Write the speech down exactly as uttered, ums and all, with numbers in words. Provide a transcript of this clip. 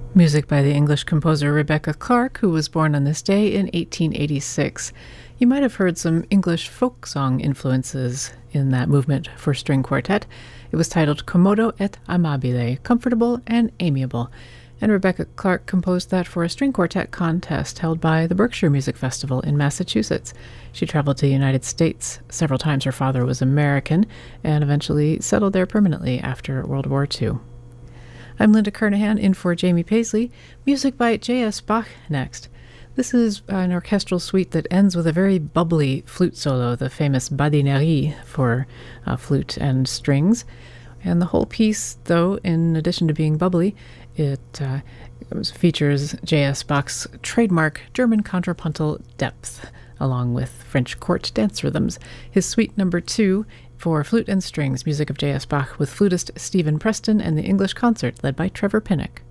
Music by the English composer Rebecca Clark, who was born on this day in eighteen eighty-six. You might have heard some English folk song influences in that movement for string quartet. It was titled Commodo et Amabile, Comfortable and Amiable, and Rebecca Clark composed that for a string quartet contest held by the Berkshire Music Festival in Massachusetts. She traveled to the United States several times. Her father was American and eventually settled there permanently after World War Two. I'm Linda Kernahan, in for Jamie Paisley. Music by J S Bach next. This is an orchestral suite that ends with a very bubbly flute solo, the famous Badinerie for uh, flute and strings. And the whole piece, though, in addition to being bubbly, it, uh, it features J S Bach's trademark German contrapuntal depth, along with French court dance rhythms. His suite number two for flute and strings, music of J S Bach with flutist Stephen Preston and the English Concert led by Trevor Pinnock.